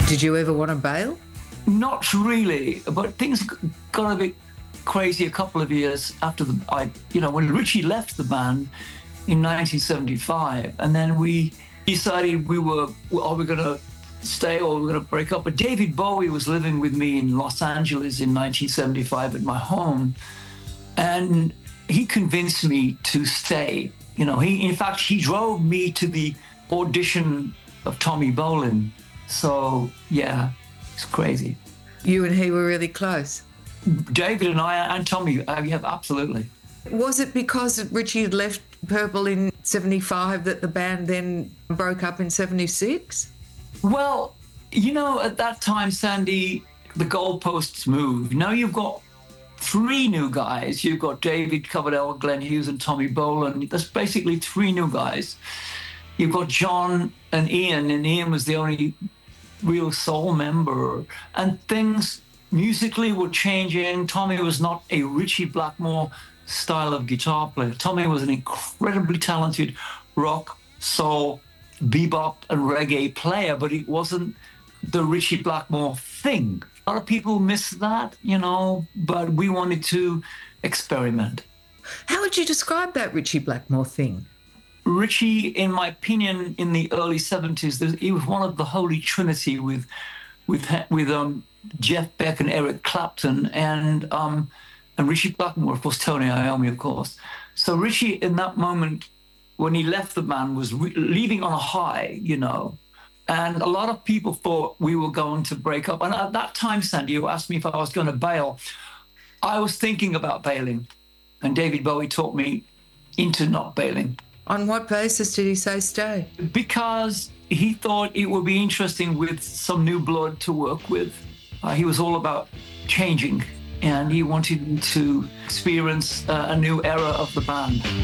Did you ever want to bail? Not really, but things got a bit crazy a couple of years after when Richie left the band in 1975, and then we decided are we going to stay or we're going to break up? But David Bowie was living with me in Los Angeles in 1975 at my home, and he convinced me to stay. In fact, he drove me to the audition of Tommy Bolin. So, yeah, it's crazy. You and he were really close? David and I and Tommy, yeah, absolutely. Was it because Richie had left Purple in 75 that the band then broke up in 76? Well, at that time, Sandy, the goalposts moved. Now you've got three new guys. You've got David Coverdale, Glenn Hughes, and Tommy Bolin. That's basically three new guys. You've got John and Ian was the only real soul member. And things musically were changing. Tommy was not a Richie Blackmore style of guitar player. Tommy was an incredibly talented rock, soul, bebop, and reggae player, but it wasn't the Richie Blackmore thing. A lot of people miss that, but we wanted to experiment. How would you describe that Richie Blackmore thing? Richie, in my opinion, in the early 70s, he was one of the holy trinity with Jeff Beck and Eric Clapton and Richie Blackmore, of course, Tony Iommi, of course. So Richie, in that moment, when he left the band, was leaving on a high, and a lot of people thought we were going to break up. And at that time, Sandy, you asked me if I was going to bail. I was thinking about bailing, and David Bowie talked me into not bailing. On what basis did he say stay? Because he thought it would be interesting with some new blood to work with. He was all about changing, and he wanted to experience a new era of the band.